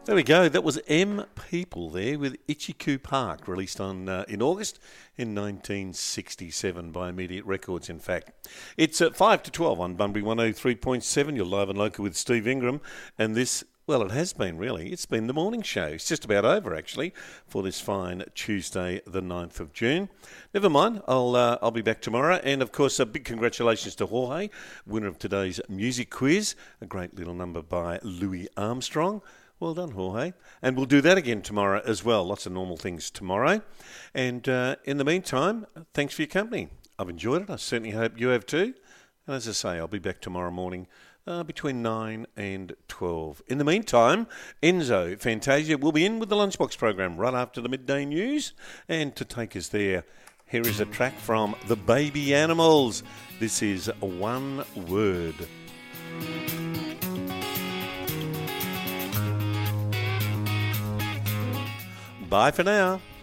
There we go. That was M People there with Ichiku Park, released on in August in 1967 by Immediate Records, in fact. It's at 5 to 12 on Bunbury 103.7. You're live and local with Steve Ingram. And this, well, it has been really. It's been the morning show. It's just about over, actually, for this fine Tuesday, the 9th of June. Never mind. I'll be back tomorrow. And, of course, a big congratulations to Jorge, winner of today's music quiz. A great little number by Louis Armstrong. Well done, Jorge. And we'll do that again tomorrow as well. Lots of normal things tomorrow. And in the meantime, thanks for your company. I've enjoyed it. I certainly hope you have too. And as I say, I'll be back tomorrow morning between 9 and 12. In the meantime, Enzo Fantasia will be in with the Lunchbox program right after the midday news. And to take us there, here is a track from the Baby Animals. This is One Word. Bye for now.